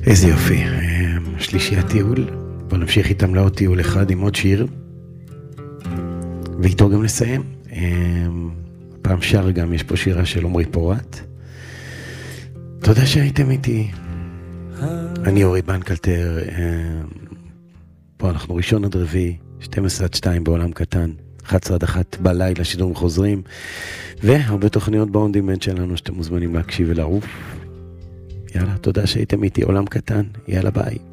איזה יופי. שלישי הטיול. בוא נמשיך איתם לעוד טיול אחד עם עוד שיר. ואיתו גם נסיים. פעם שר גם, יש פה שירה של עומרי פורט. תודה שהייתם איתי. אני אורי בנקלטר. פה אנחנו ראשון עד רביעי, 12 עד 2 בעולם קטן, 11 עד 1 בלילה, שידורים חוזרים, והרבה תוכניות באון-דימנט שלנו שאתם מוזמנים להקשיב ולערוף. יאללה, תודה שהייתם איתי, עולם קטן, יאללה ביי.